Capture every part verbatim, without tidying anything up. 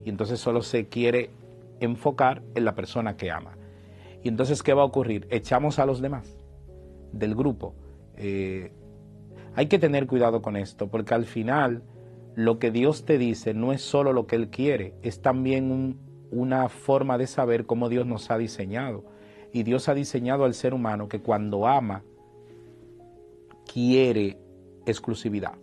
y entonces solo se quiere enfocar en la persona que ama. Y entonces, ¿qué va a ocurrir? Echamos a los demás del grupo. Eh, hay que tener cuidado con esto, porque al final lo que Dios te dice no es solo lo que Él quiere, es también un, una forma de saber cómo Dios nos ha diseñado. Y Dios ha diseñado al ser humano que cuando ama, quiere exclusividad.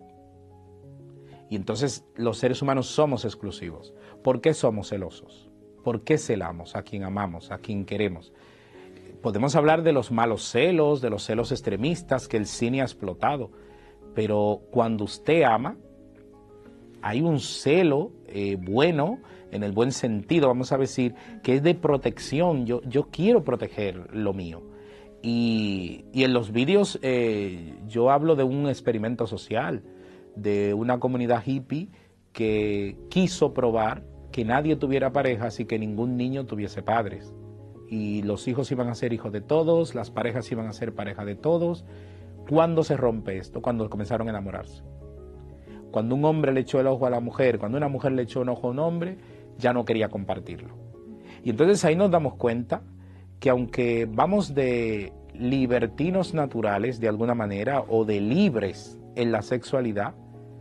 Y entonces los seres humanos somos exclusivos. ¿Por qué somos celosos? ¿Por qué celamos a quien amamos, a quien queremos? Podemos hablar de los malos celos, de los celos extremistas que el cine ha explotado, pero cuando usted ama, hay un celo eh, bueno, en el buen sentido, vamos a decir, que es de protección. Yo, yo quiero proteger lo mío. Y, y en los vídeos eh, yo hablo de un experimento social, de una comunidad hippie que quiso probar que nadie tuviera parejas y que ningún niño tuviese padres. Y los hijos iban a ser hijos de todos, las parejas iban a ser pareja de todos. ¿Cuándo se rompe esto? Cuando comenzaron a enamorarse. Cuando un hombre le echó el ojo a la mujer, cuando una mujer le echó un ojo a un hombre, ya no quería compartirlo. Y entonces ahí nos damos cuenta que aunque vamos de libertinos naturales de alguna manera o de libres en la sexualidad,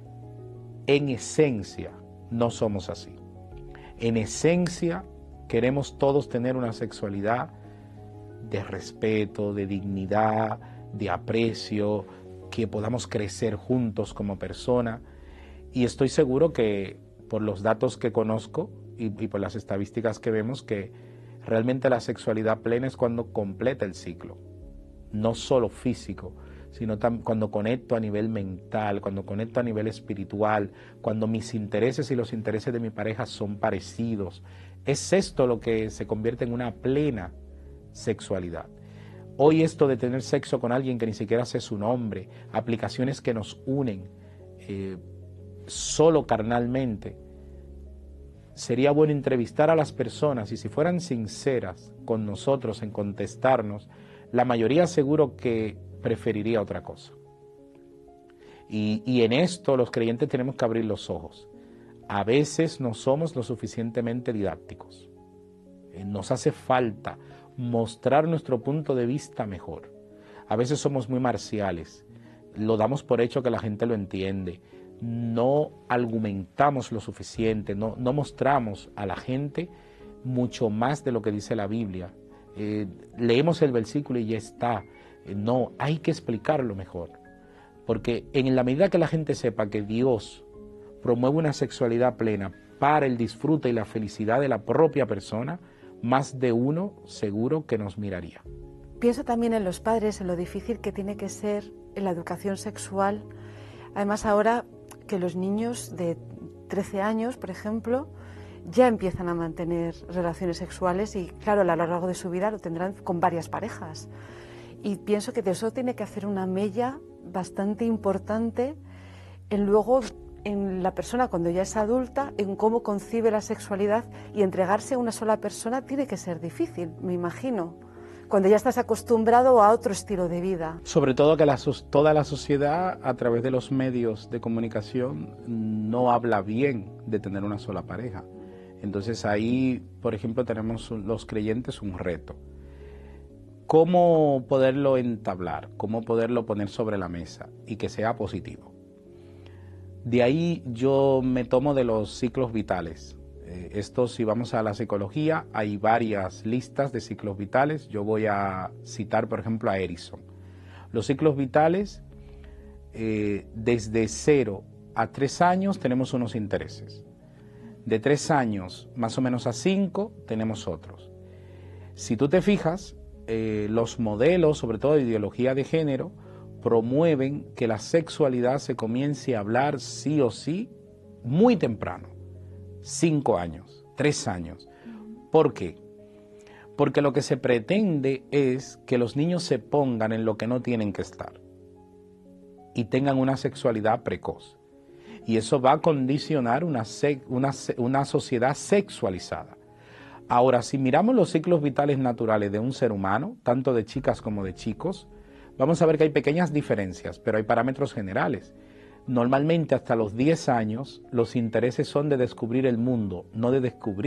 en esencia no somos así. En esencia queremos todos tener una sexualidad de respeto, de dignidad, de aprecio, que podamos crecer juntos como persona. Y estoy seguro que por los datos que conozco y, y por las estadísticas que vemos, que realmente la sexualidad plena es cuando completa el ciclo, no solo físico, sino cuando conecto a nivel mental, cuando conecto a nivel espiritual, cuando mis intereses y los intereses de mi pareja son parecidos. Es esto lo que se convierte en una plena sexualidad. Hoy esto de tener sexo con alguien que ni siquiera sé su nombre, aplicaciones que nos unen eh, solo carnalmente, sería bueno entrevistar a las personas y si fueran sinceras con nosotros en contestarnos, la mayoría seguro que preferiría otra cosa. Y, y en esto los creyentes tenemos que abrir los ojos. A veces no somos lo suficientemente didácticos. Eh, nos hace falta mostrar nuestro punto de vista mejor. A veces somos muy marciales, lo damos por hecho que la gente lo entiende, no argumentamos lo suficiente, no, no mostramos a la gente mucho más de lo que dice la Biblia. Eh, leemos el versículo y ya está. Eh, no, hay que explicarlo mejor, porque en la medida que la gente sepa que Dios promueve una sexualidad plena para el disfrute y la felicidad de la propia persona, más de uno seguro que nos miraría. Pienso también en los padres, en lo difícil que tiene que ser en la educación sexual. Además ahora que los niños de trece años, por ejemplo, ya empiezan a mantener relaciones sexuales y claro, a lo largo de su vida lo tendrán con varias parejas. Y pienso que de eso tiene que hacer una mella bastante importante en luego en la persona cuando ya es adulta, en cómo concibe la sexualidad, y entregarse a una sola persona tiene que ser difícil, me imagino, cuando ya estás acostumbrado a otro estilo de vida. Sobre todo que la, toda la sociedad a través de los medios de comunicación no habla bien de tener una sola pareja. Entonces ahí, por ejemplo, tenemos los creyentes un reto. ¿Cómo poderlo entablar? ¿Cómo poderlo poner sobre la mesa y que sea positivo? De ahí yo me tomo de los ciclos vitales. Eh, esto, si vamos a la psicología, hay varias listas de ciclos vitales. Yo voy a citar, por ejemplo, a Erickson. Los ciclos vitales, eh, desde cero a tres años tenemos unos intereses. De tres años más o menos a cinco tenemos otros. Si tú te fijas, eh, los modelos, sobre todo de ideología de género, promueven que la sexualidad se comience a hablar sí o sí muy temprano, cinco años, tres años. ¿Por qué? Porque lo que se pretende es que los niños se pongan en lo que no tienen que estar y tengan una sexualidad precoz. Y eso va a condicionar una, una, una sociedad sexualizada. Ahora, si miramos los ciclos vitales naturales de un ser humano, tanto de chicas como de chicos, vamos a ver que hay pequeñas diferencias, pero hay parámetros generales. Normalmente hasta los diez años los intereses son de descubrir el mundo, no de descubrir